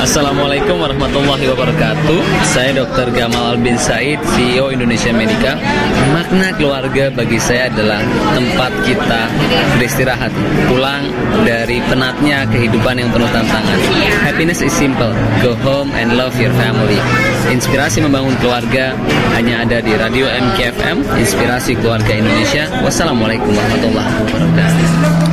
Assalamualaikum warahmatullahi wabarakatuh. Saya Dr. Gamal Albin Said, CEO Indonesia Medica. Makna keluarga bagi saya adalah tempat kita beristirahat, pulang dari penatnya kehidupan yang penuh tantangan. Happiness is simple. Go home and love your family. Inspirasi membangun keluarga hanya ada di Radio MKFM, Inspirasi Keluarga Indonesia. Wassalamualaikum warahmatullahi wabarakatuh.